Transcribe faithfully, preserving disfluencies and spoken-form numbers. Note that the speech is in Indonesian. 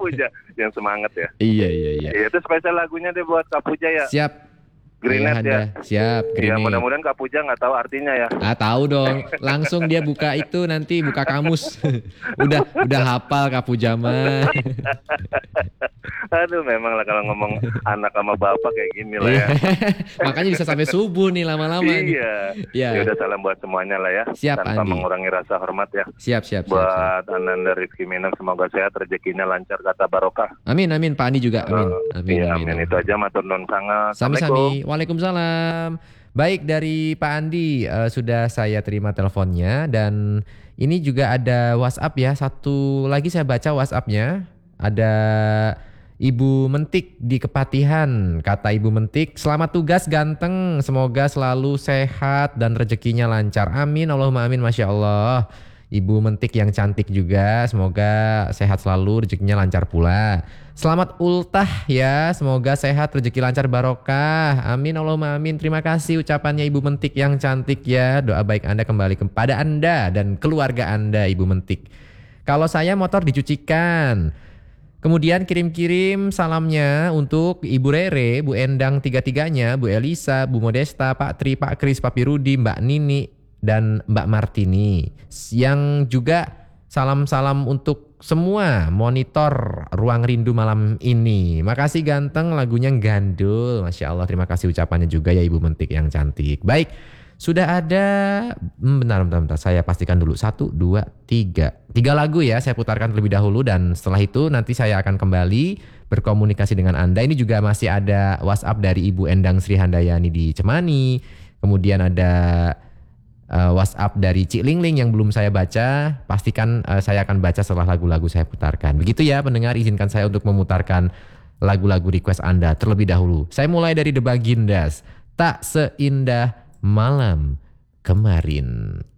Puja yang semangat ya. Iya iya iya. Iya, itu spesial lagunya deh buat Kak Puja ya. Siap. Greenet ya. Siap, Iya, Greenet. mudah-mudahan Kak Puja nggak tahu artinya ya. Ah, tahu dong. Langsung dia buka itu nanti buka kamus. udah udah hafal Kak Puja mah. Aduh, memang lah kalau ngomong anak sama bapak kayak gini lah ya. Makanya bisa sampai subuh nih lama-lama. Iya. Ya. Ya udah, salam buat semuanya lah ya. Siap, Tanpa Andi. mengurangi rasa hormat ya. Siap, siap, siap. Buat Ananda Rizky Minang, semoga sehat, rezekinya lancar, kata barokah. Amin, amin. Pak Andi juga. Amin. Amin, iya, amin, amin. amin. Itu aja, matur nuwun sangat. Sami-sami. Waalaikumsalam. Baik, dari Pak Andi uh, sudah saya terima teleponnya dan ini juga ada WhatsApp ya. Satu lagi saya baca WhatsAppnya. Ada Ibu Mentik di Kepatihan. Kata Ibu Mentik, selamat tugas ganteng. Semoga selalu sehat dan rezekinya lancar. Amin, Allahumma amin, Masya Allah. Ibu Mentik yang cantik juga, semoga sehat selalu, rezekinya lancar pula. Selamat ultah ya, semoga sehat, rezeki lancar, barokah. Amin, Allahumma amin. Terima kasih ucapannya Ibu Mentik yang cantik ya. Doa baik Anda kembali kepada Anda dan keluarga Anda, Ibu Mentik. Kalau saya motor dicucikan. Kemudian kirim-kirim salamnya untuk Ibu Rere, Bu Endang tiga-tiganya, Bu Elisa, Bu Modesta, Pak Tri, Pak Kris, Papi Rudi, Mbak Nini, dan Mbak Martini. Yang juga salam-salam untuk semua monitor Ruang Rindu malam ini. Makasih ganteng, lagunya gandul. Masya Allah, terima kasih ucapannya juga ya Ibu Mentik yang cantik. Baik, sudah ada, hmm, bentar, bentar, bentar, saya pastikan dulu. Satu, dua, tiga. Tiga lagu ya, saya putarkan terlebih dahulu dan setelah itu nanti saya akan kembali berkomunikasi dengan Anda. Ini juga masih ada WhatsApp dari Ibu Endang Sri Handayani di Cemani. Kemudian ada uh, WhatsApp dari Cik Lingling yang belum saya baca. Pastikan uh, saya akan baca setelah lagu-lagu saya putarkan. Begitu ya pendengar, izinkan saya untuk memutarkan lagu-lagu request Anda terlebih dahulu. Saya mulai dari The Bagindas, Tak Seindah Malam Kemarin.